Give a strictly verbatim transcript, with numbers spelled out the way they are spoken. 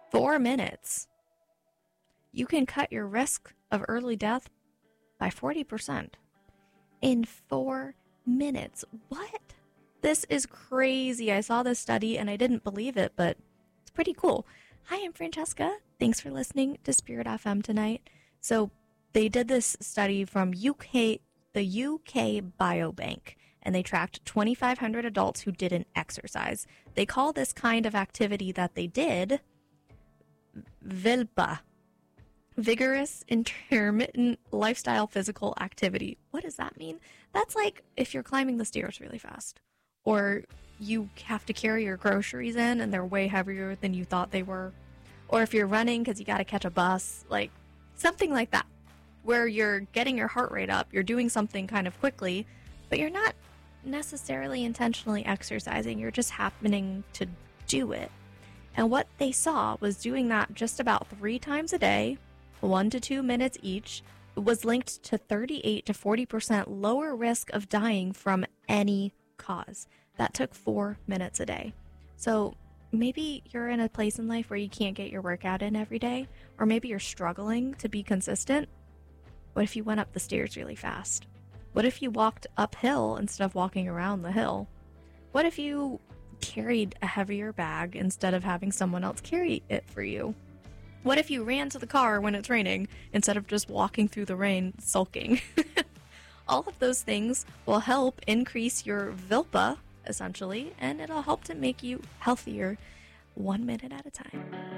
Four minutes. You can cut your risk of early death by forty percent in four minutes. What? This is crazy. I saw this study and I didn't believe it, but it's pretty cool. Hi, I'm Francesca. Thanks for listening to Spirit F M tonight. So they did this study from U K, the U K Biobank, and they tracked twenty-five hundred adults who didn't exercise. They call this kind of activity that they did V I L P A, vigorous intermittent lifestyle physical activity. What does that mean? That's like if you're climbing the stairs really fast, or you have to carry your groceries in and they're way heavier than you thought they were, or if you're running because you got to catch a bus, like something like that, where you're getting your heart rate up, you're doing something kind of quickly, but you're not necessarily intentionally exercising, you're just happening to do it. And what they saw was doing that just about three times a day, one to two minutes each, was linked to thirty-eight to forty percent lower risk of dying from any cause. That took four minutes a day. So maybe you're in a place in life where you can't get your workout in every day, or maybe you're struggling to be consistent. What if you went up the stairs really fast? What if you walked uphill instead of walking around the hill? What if you carried a heavier bag instead of having someone else carry it for you? What if you ran to the car when it's raining instead of just walking through the rain sulking? All of those things will help increase your V I L P A, essentially, and it'll help to make you healthier one minute at a time.